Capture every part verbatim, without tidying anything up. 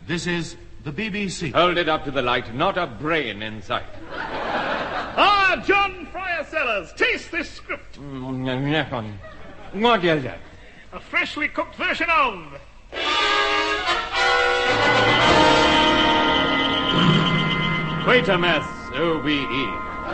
This is the B B C. Hold it up to the light. Not a brain in sight. Ah, John Fryer Sellers, taste this script. What is it? A freshly cooked version of... Quatermass O B E.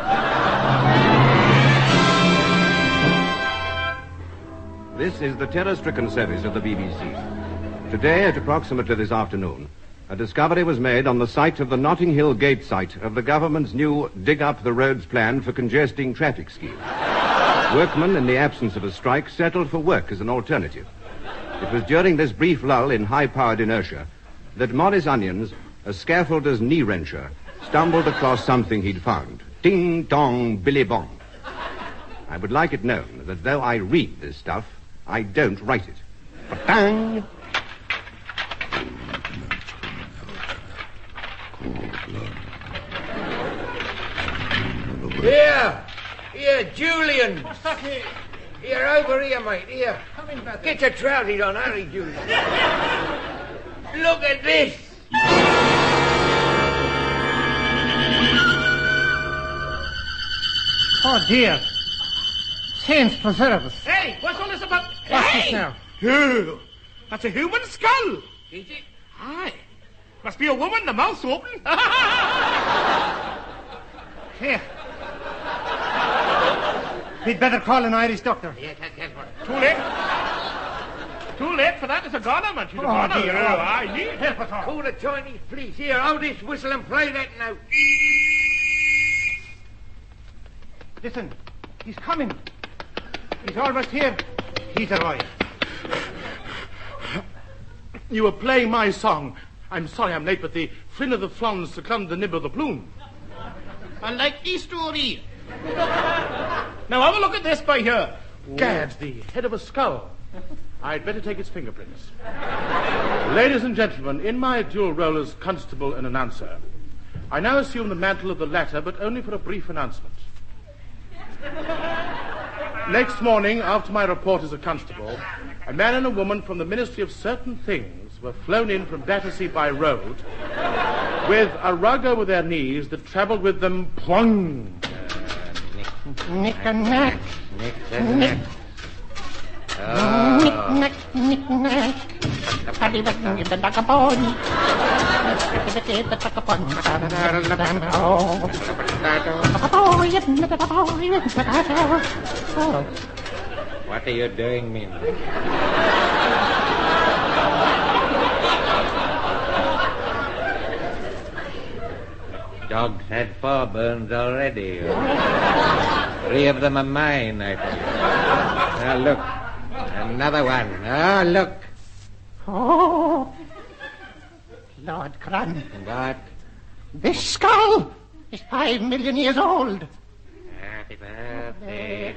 This is the terror-stricken service of the B B C. Today, at approximately this afternoon, a discovery was made on the site of the Notting Hill Gate site of the government's new Dig Up the Roads plan for congesting traffic scheme. Workmen, in the absence of a strike, settled for work as an alternative. It was during this brief lull in high-powered inertia that Morris Onions, a scaffolder's knee-wrencher, stumbled across something he'd found. Ding, dong, billy bong. I would like it known that though I read this stuff, I don't write it. Ba-dang! Here! Here, Julian! Here, over here, mate, here. Get your trousers on, hurry, Julian. Look at this! Oh, dear. Saints preserve us. Hey, what's all this about? What's hey! this now? Oh, that's a human skull. Is it? Aye. Must be a woman, the mouth's open. Here. We'd better call an Irish doctor. Yeah, that's, that's what... Too late. Too late for that. It's a goner, man. She's a Oh, goner. dear. Oh, I need Help us all. Call the Chinese police. Here, hold this whistle and play that note. Listen, he's coming. He's almost here. He's arrived. You were playing my song. I'm sorry I'm late, but the Flynn of the Flons succumbed the nib of the plume. I like the story. Now have a look at this by here. Gad, the head of a skull. I'd better take its fingerprints. Ladies and gentlemen, in my dual role as constable and announcer, I now assume the mantle of the latter, but only for a brief announcement. Next morning, after my report as a constable, a man and a woman from the Ministry of Certain Things were flown in from Battersea by road with a rug over their knees that travelled with them plung. Nick and Nack. Nick and Nack. Oh. Nick, Nack, Nick, Nack. The party was in the Dagabon. The Dagabon. What are you doing, Min? Dogs had four burns already. Three of them are mine, I think. Now, look. Another one. Oh, look. Oh, Lord Cran. What? This skull is five million years old. Happy birthday.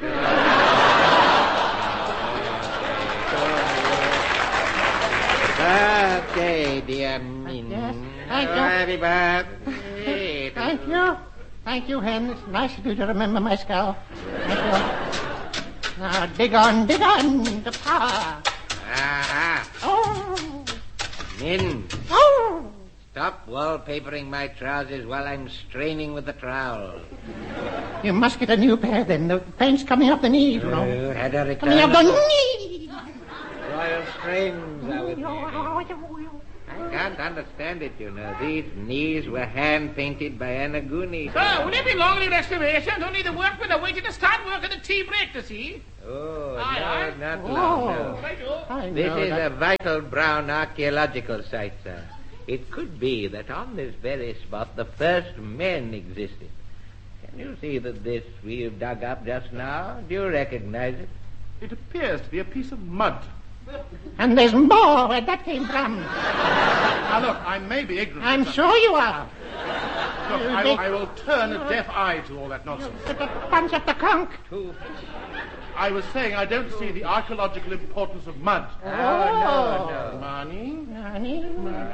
Birthday, dear Min. Yes, thank you. Happy birthday. Thank you. Thank you, Hen. It's nice of you to remember my skull. Thank you. Now, dig on, dig on, the power. Aha. Oh, Min, oh. stop wallpapering my trousers while I'm straining with the trowel. You must get a new pair then. The paint's coming up the knee, you know. You had a return. Coming up the knee. Royal strings are with me. I can't understand it, you know. These knees were hand-painted by Anna Gooney. Sir, will there be long restorations? Only the workmen are waiting to start work at the tea break, to see. Oh, Aye, no, aye. not Oh. long, no. Right, you. I This know is that. a vital Brown archaeological site, sir. It could be that on this very spot the first men existed. Can you see that this we've dug up just now? Do you recognize it? It appears to be a piece of mud. And there's more where that came from. Now, look, I may be ignorant. I'm of that. sure you are. Look, I will, I will turn a deaf eye to all that nonsense. But the punch up the conch. I was saying I don't see the archaeological importance of mud. Oh, no, no. Money? Nani?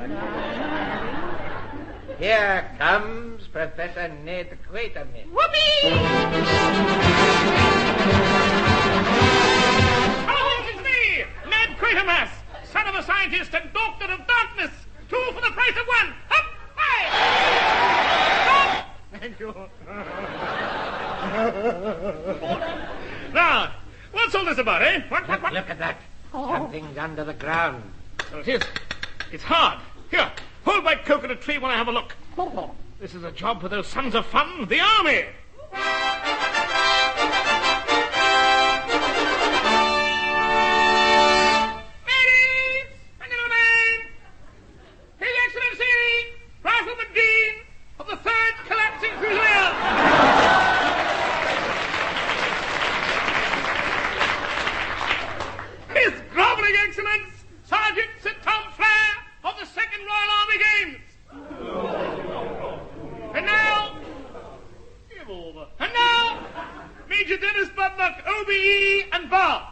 Here comes Professor Ned Quatermass. Whoopee! Oh, it's me, Ned Quatermass, son of a scientist and doctor of darkness. Two for the price about, eh? What, what, Look, what? look at that. Something's under the ground. So it is. It's hard. Here, hold my coconut tree while I have a look. This is a job for those sons of fun, the army. Ladies and gentlemen, His Excellency, Rifleman Dean of the third Collapsing Fusiliers. His grovelling Excellence, Sergeant Sir Tom Flair of the second Royal Army Games. And now, give over. And now, Major Dennis Budnock, O B E and Bar.